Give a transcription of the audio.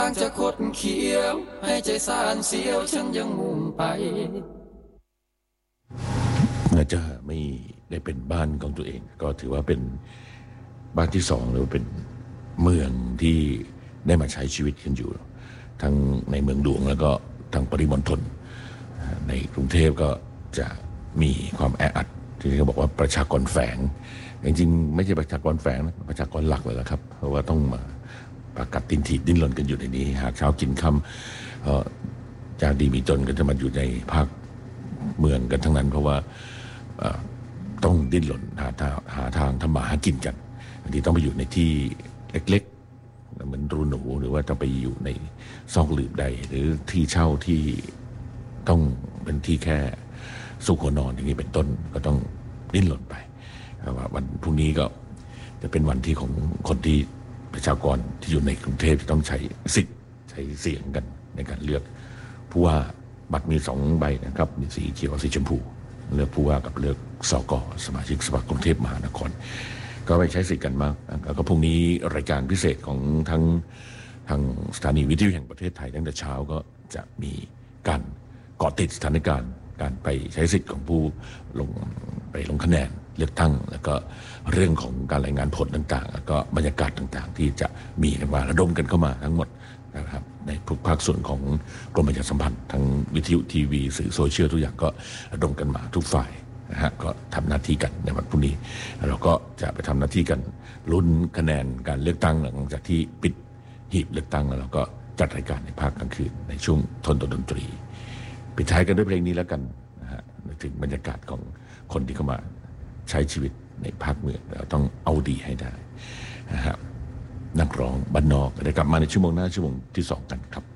างจะคดเคี้ยวให้ใจสานเสียวฉันยังมุ่งไปอาจจะไม่ได้เป็นบ้านของตัวเองก็ถือว่าเป็นบ้านที่สองหรือว่าเป็นเมืองที่ได้มาใช้ชีวิตกันอยู่ทั้งในเมืองหลวงแล้วก็ทั้งปริมณฑลในกรุงเทพก็จะมีความแออัดที่เขาบอกว่าประชากรแฝงจริงๆไม่ใช่ประชากรแฝงนะประชากรหลักเลยละครับเพราะว่าต้องมาประกัดตินถีดดิ้นรนกันอยู่ในนี้หาเช้ากินค่ำจากดีมีจนก็จะมาอยู่ในภาคเมืองกันทั้งนั้นเพราะว่าต้องดิ้นรนหาทางทำมาหากินกันบางทีต้องไปอยู่ในที่เล็กๆเหมือนรูหนูหรือว่าต้องไปอยู่ในซอกหลืบใดหรือที่เช่าที่ต้องเป็นที่แค่สุขหัวนอนอย่างนี้เป็นต้นก็ต้องดิ้นรนไปว่าวันพรุ่งนี้ก็จะเป็นวันที่ของคนที่ประชากรที่อยู่ในกรุงเทพจะต้องใช้สิทธิ์ใช้เสียงกันในการเลือกผู้ว่าบัตรมี2 ใบนะครับมีสีเขียวกับสีชมพูเลือกผู้ว่ากับเลือกสกสมาชิกสภากรุงเทพมหานครก็ไปใช้สิทธิ์กันมากแล้วก็พรุ่งนี้รายการพิเศษของทางสถานีวิทยุแห่งประเทศไทยตั้งแต่เช้าก็จะมีการเกาะติดสถานการณ์การไปใช้สิทธิ์ของผู้ลงคะแนนเลือกตั้งแล้วก็เรื่องของการรายงานผลต่างๆแล้วก็บรรยากาศต่างๆที่จะมีกันมาระดมกันเข้ามาทั้งหมดนะครับในทุกภาคส่วนของกรมประชาสัมพันธ์ทั้งวิทยุทีวีสื่อโซเชียลทุกอย่างก็ระดมกันมาทุกฝ่ายนะฮะก็ทำหน้าที่กันในวันพรุ่งนี้เราก็จะไปทำหน้าที่กันลุ้นคะแนนการเลือกตั้งหลังจากที่ปิดหีบเลือกตั้งแล้วเราก็จัดรายการในภาคกลางคืนในช่วงทนดนตรีปิดท้ายกันด้วยเพลงนี้แล้วกันนะฮะถึงบรรยากาศของคนที่เข้ามาใช้ชีวิตในภาคเมืองเราต้องเอาดีให้ได้นะฮะนักร้องบ้านนอกได้กลับมาในชั่วโมงหน้าชั่วโมงที่2กันครับ